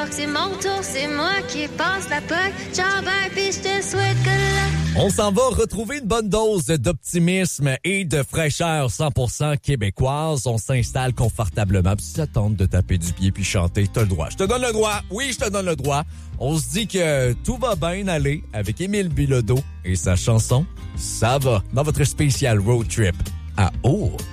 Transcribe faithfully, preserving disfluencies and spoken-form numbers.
C'est mon tour, c'est moi qui passe la poque. Ciao, ben, pis je te souhaite que la... On s'en va retrouver une bonne dose d'optimisme et de fraîcheur cent pour cent québécoise. On s'installe confortablement. Puis si ça tente de taper du pied puis chanter, t'as le droit. Je te donne le droit. Oui, je te donne le droit. On se dit que tout va bien aller avec Émile Bilodeau et sa chanson « Ça va » dans votre spécial road trip à Eau.